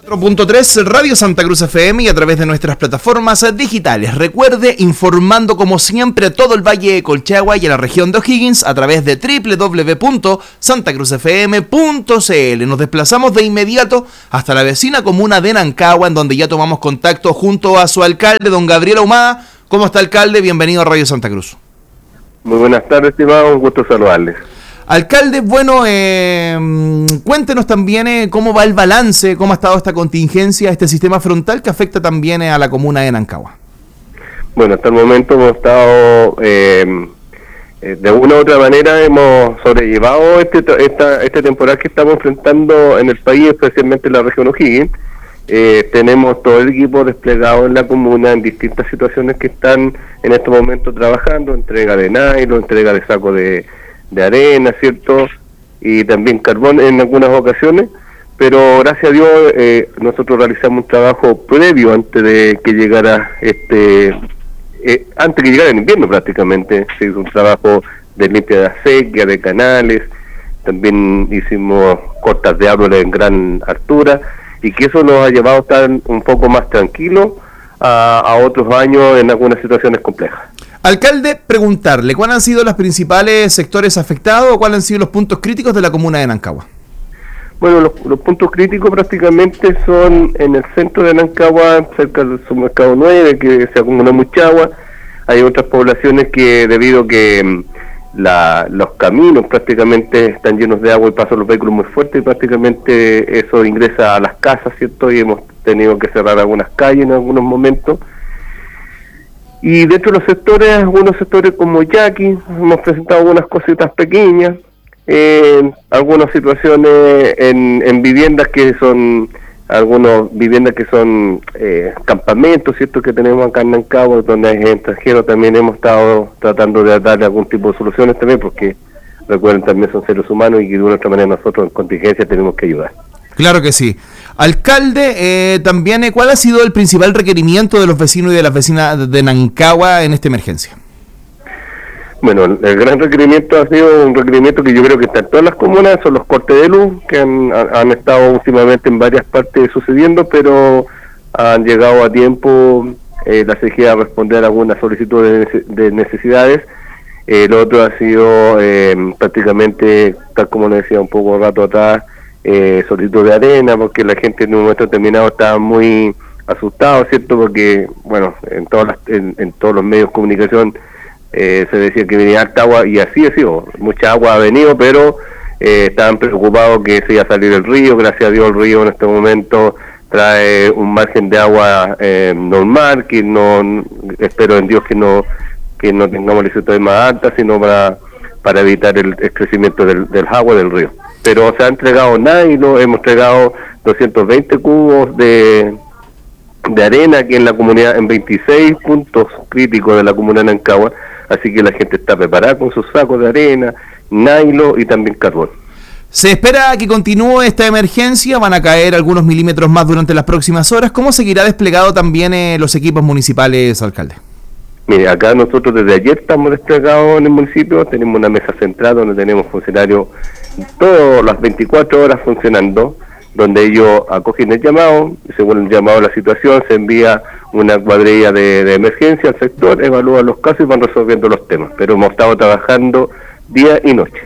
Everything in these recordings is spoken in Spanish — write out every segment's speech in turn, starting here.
4.3 Radio Santa Cruz FM y a través de nuestras plataformas digitales. Recuerde, informando como siempre a todo el Valle de Colchagua y a la región de O'Higgins a través de www.santacruzfm.cl. Nos desplazamos de inmediato hasta la vecina comuna de Nancagua, en donde ya tomamos contacto junto a su alcalde, don Gabriel Ahumada. ¿Cómo está, alcalde? Bienvenido a Radio Santa Cruz. Muy buenas tardes, estimado, un gusto saludarles. Alcalde, bueno, cuéntenos también cómo va el balance, cómo ha estado esta contingencia, este sistema frontal que afecta también a la comuna de Nancagua. Bueno, hasta el momento hemos estado, de una u otra manera, hemos sobrellevado este temporal que estamos enfrentando en el país, especialmente en la región O'Higgins. Tenemos todo el equipo desplegado en la comuna en distintas situaciones que están en este momento trabajando, entrega de nylon, entrega de saco de arena, ¿cierto? Y también carbón en algunas ocasiones, pero gracias a Dios nosotros realizamos un trabajo previo antes de que llegara antes que llegara el invierno prácticamente. Se hizo un trabajo de limpia de acequia, de canales, también hicimos cortas de árboles en gran altura, y que eso nos ha llevado a estar un poco más tranquilos a otros años en algunas situaciones complejas. Alcalde, preguntarle, ¿cuáles han sido los principales sectores afectados o cuáles han sido los puntos críticos de la comuna de Nancagua? Bueno, los puntos críticos prácticamente son en el centro de Nancagua, cerca del Supermercado 9, que se acumula mucha agua. Hay otras poblaciones que, debido a que los caminos prácticamente están llenos de agua y pasan los vehículos muy fuertes, y prácticamente eso ingresa a las casas, ¿cierto? Y hemos tenido que cerrar algunas calles en algunos momentos. Y dentro de los sectores, algunos sectores como Yaqui, hemos presentado algunas cositas pequeñas, algunas situaciones en viviendas que son, campamentos, ¿cierto?, que tenemos acá en Nancagua, donde hay extranjeros. También hemos estado tratando de darle algún tipo de soluciones también, porque recuerden, también son seres humanos y que de una u otra manera nosotros en contingencia tenemos que ayudar. Claro que sí. Alcalde, también, ¿cuál ha sido el principal requerimiento de los vecinos y de las vecinas de Nancagua en esta emergencia? Bueno, el gran requerimiento ha sido un requerimiento que yo creo que está en todas las comunas, son los cortes de luz, que han estado últimamente en varias partes sucediendo, pero han llegado a tiempo la CGE a responder a algunas solicitudes de necesidades. Lo otro ha sido prácticamente, tal como le decía un poco rato atrás, solicitud de arena, porque la gente en un momento determinado estaba muy asustada, ¿cierto? Porque, bueno, en todos los medios de comunicación se decía que venía harta agua, y así ha sido, mucha agua ha venido, pero estaban preocupados que se iba a salir el río. Gracias a Dios el río en este momento trae un margen de agua normal, que no, espero en Dios que no tengamos licitudes más altas, sino para evitar el crecimiento del agua del río. Pero se ha entregado nylon, hemos entregado 220 cubos de arena aquí en la comunidad, en 26 puntos críticos de la comuna de Nancagua, así que la gente está preparada con sus sacos de arena, nylon y también carbón. Se espera que continúe esta emergencia, van a caer algunos milímetros más durante las próximas horas. ¿Cómo seguirá desplegado también los equipos municipales, alcalde? Mire, acá nosotros desde ayer estamos desplegados en el municipio, tenemos una mesa central donde tenemos funcionarios todas las 24 horas funcionando, donde ellos acogen el llamado, según el llamado de la situación se envía una cuadrilla de emergencia al sector, evalúan los casos y van resolviendo los temas, pero hemos estado trabajando día y noche.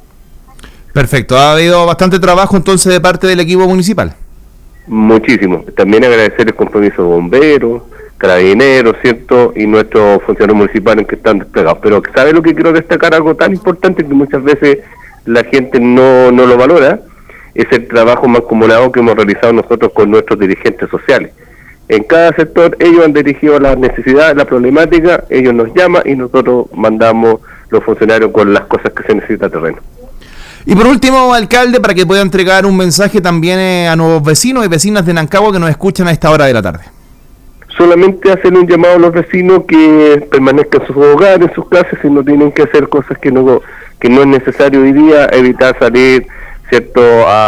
Perfecto, ha habido bastante trabajo entonces de parte del equipo municipal. Muchísimo, también agradecer el compromiso de bomberos, carabineros, ¿cierto?, y nuestros funcionarios municipales que están desplegados. Pero ¿sabe lo que quiero destacar? Algo tan importante que muchas veces la gente no lo valora, es el trabajo mancomunado que hemos realizado nosotros con nuestros dirigentes sociales. En cada sector ellos han dirigido las necesidades, la problemática, ellos nos llaman y nosotros mandamos los funcionarios con las cosas que se necesita terreno. Y por último, alcalde, para que pueda entregar un mensaje también a nuevos vecinos y vecinas de Nancagua que nos escuchan a esta hora de la tarde. Solamente hacer un llamado a los vecinos que permanezcan en sus hogares, en sus casas, y no tienen que hacer cosas que no es necesario hoy día, evitar salir, ¿cierto?,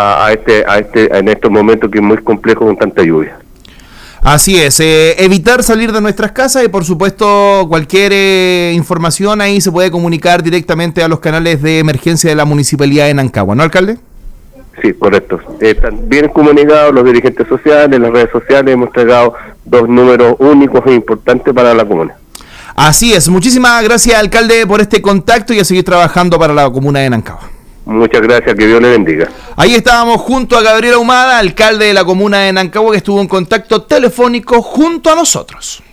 en estos momentos que es muy complejo con tanta lluvia. Así es, evitar salir de nuestras casas y por supuesto cualquier información ahí se puede comunicar directamente a los canales de emergencia de la Municipalidad de Nancagua, ¿no, alcalde? Sí, correcto. Están bien comunicados los dirigentes sociales, las redes sociales, hemos entregado 2 números únicos e importantes para la comuna. Así es. Muchísimas gracias, alcalde, por este contacto y a seguir trabajando para la comuna de Nancagua. Muchas gracias, que Dios le bendiga. Ahí estábamos junto a Gabriel Ahumada, alcalde de la comuna de Nancagua, que estuvo en contacto telefónico junto a nosotros.